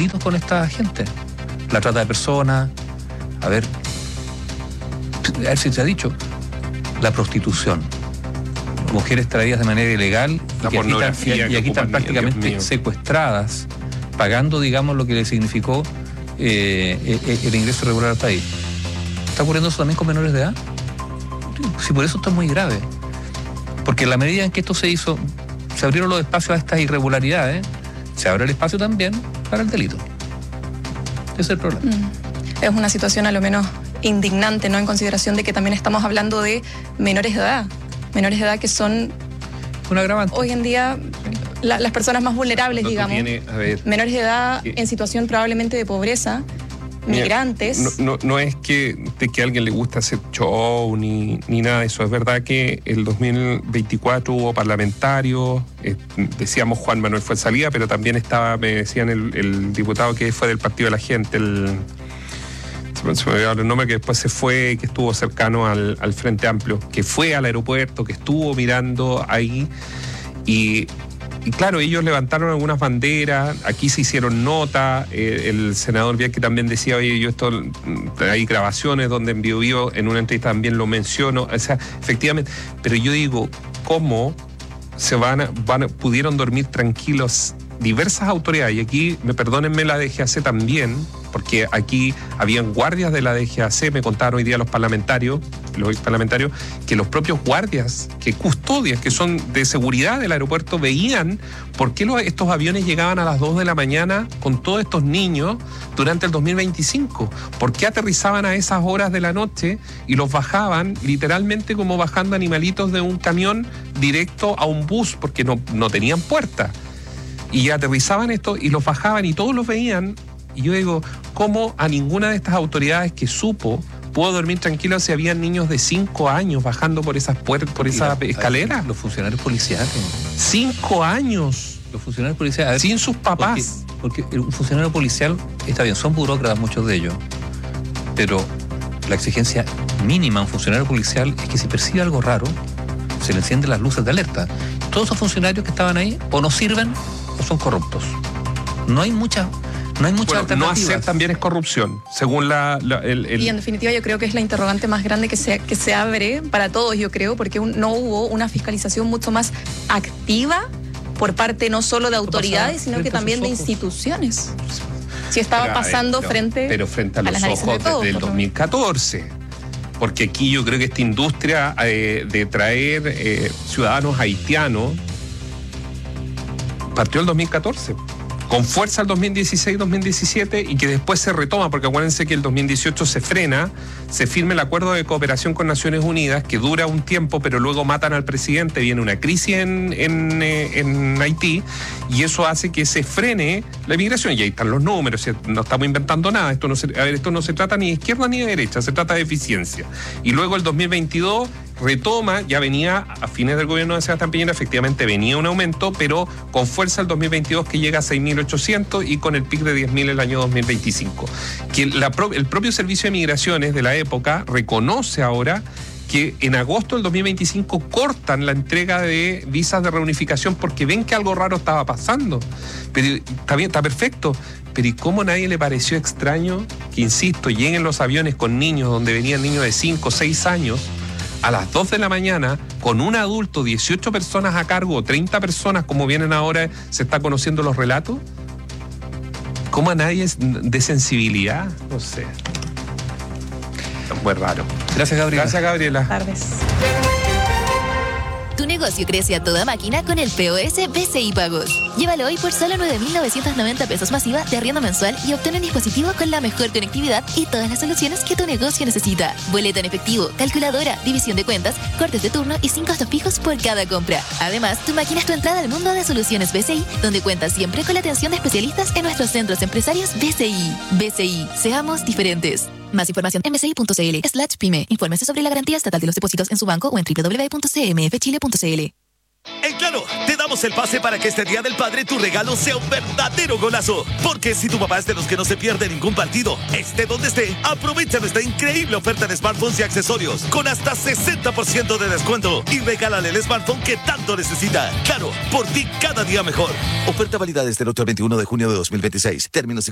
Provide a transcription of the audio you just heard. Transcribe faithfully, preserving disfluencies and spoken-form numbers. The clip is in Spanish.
delitos con esta gente. La trata de personas, a ver, a ver si se ha dicho, la prostitución. Mujeres traídas de manera ilegal la y que aquí están, y aquí están prácticamente secuestradas, pagando, digamos, lo que le significó eh, el, el ingreso regular al país. ¿Está ocurriendo eso también con menores de edad? Si por eso está muy grave. Porque en la medida en que esto se hizo, se abrieron los espacios a estas irregularidades, se abre el espacio también para el delito. Ese es el problema. Mm. Es una situación a lo menos indignante, ¿no? En consideración de que también estamos hablando de menores de edad. Menores de edad que son un agravante. Hoy en día la, las personas más vulnerables, no, digamos. Tiene, a ver, menores de edad ¿qué? En situación probablemente de pobreza, Mira, migrantes. No, no, no es que, de que a alguien le gusta hacer show ni, ni nada de eso. Es verdad que el dos mil veinticuatro hubo parlamentarios, eh, decíamos Juan Manuel Fuenzalía, pero también estaba, me decían el, el diputado que fue del Partido de la Gente, el... se me olvidó el nombre, que después se fue, que estuvo cercano al, al Frente Amplio, que fue al aeropuerto, que estuvo mirando ahí y, y claro, ellos levantaron algunas banderas, aquí se hicieron nota, eh, el senador Bianchi también decía, oye, yo esto, hay grabaciones donde en Bio Bio, en una entrevista también lo menciono, o sea, efectivamente, pero yo digo, ¿cómo se van, a, van a, pudieron dormir tranquilos diversas autoridades? Y aquí, me perdónenme, la D G A C también, porque aquí habían guardias de la D G A C, me contaron hoy día los parlamentarios, los ex parlamentarios, que los propios guardias, que custodias, que son de seguridad del aeropuerto, veían por qué los, estos aviones llegaban a las dos de la mañana con todos estos niños durante el dos mil veinticinco. ¿Por qué aterrizaban a esas horas de la noche y los bajaban literalmente como bajando animalitos de un camión directo a un bus, porque no, no tenían puerta? Y aterrizaban esto y los bajaban y todos los veían. Y yo digo, ¿cómo a ninguna de estas autoridades que supo pudo dormir tranquilo si habían niños de cinco años bajando por esas puertas, por esa escalera? Los funcionarios policiales. Cinco años. Los funcionarios policiales. A ver, sin sus papás. Porque, porque un funcionario policial, está bien, son burócratas muchos de ellos, pero la exigencia mínima a un funcionario policial es que si percibe algo raro, se le encienden las luces de alerta. Todos esos funcionarios que estaban ahí o no sirven o son corruptos. No hay mucha, no hay muchas bueno, alternativas. No hacer también es corrupción, según la, la el, el... Y en definitiva yo creo que es la interrogante más grande que se, que se abre para todos, yo creo, porque un, no hubo una fiscalización mucho más activa por parte no solo de autoridades, sino que también de instituciones. Si estaba pero, pasando pero, frente, pero frente a, a los las narices ojos de todos, desde el dos mil catorce. Porque aquí yo creo que esta industria eh, de traer eh, ciudadanos haitianos partió el dos mil catorce, con fuerza el dos mil dieciséis dos mil diecisiete, y que después se retoma, porque acuérdense que el dos mil dieciocho se frena, se firma el acuerdo de cooperación con Naciones Unidas, que dura un tiempo, pero luego matan al presidente, viene una crisis en, en, eh, en Haití, y eso hace que se frene la inmigración, y ahí están los números, no estamos inventando nada, esto no se, a ver, esto no se trata ni de izquierda ni de derecha, se trata de eficiencia. Y luego el dos mil veintidós retoma, ya venía a fines del gobierno de Sebastián Piñera, efectivamente venía un aumento, pero con fuerza el dos mil veintidós, que llega a seis mil ochocientos y con el pic de diez mil el año dos mil veinticinco. Que la, el propio Servicio de Migraciones de la época reconoce ahora que en agosto del dos mil veinticinco cortan la entrega de visas de reunificación porque ven que algo raro estaba pasando. Pero está bien, está perfecto. Pero ¿y cómo nadie le pareció extraño que, insisto, lleguen los aviones con niños, donde venían niños de cinco o seis años, a las dos de la mañana, con un adulto, dieciocho personas a cargo, treinta personas, como vienen ahora, se está conociendo los relatos? ¿Cómo a nadie es de sensibilidad? No sé. Es muy raro. Gracias, Gabriela. Gracias, Gabriela. Buenas tardes. Tu negocio crece a toda máquina con el P O S B C I Pagos. Llévalo hoy por solo nueve mil novecientos noventa pesos masiva de arriendo mensual y obtén un dispositivo con la mejor conectividad y todas las soluciones que tu negocio necesita. Boleta en efectivo, calculadora, división de cuentas, cortes de turno y sin costos fijos por cada compra. Además, tu máquina es tu entrada al mundo de soluciones B C I, donde cuentas siempre con la atención de especialistas en nuestros centros empresarios B C I. B C I, seamos diferentes. Más información en bci.cl slash pyme. Infórmese sobre la garantía estatal de los depósitos en su banco o en doble u doble u doble u punto c m f chile punto c l. En Claro, te damos el pase para que este Día del Padre tu regalo sea un verdadero golazo. Porque si tu papá es de los que no se pierde ningún partido, esté donde esté, aprovecha nuestra increíble oferta de smartphones y accesorios con hasta sesenta por ciento de descuento y regálale el smartphone que tanto necesita. Claro, por ti cada día mejor. Oferta válida desde el ocho al veintiuno de junio de dos mil veintiséis. Términos y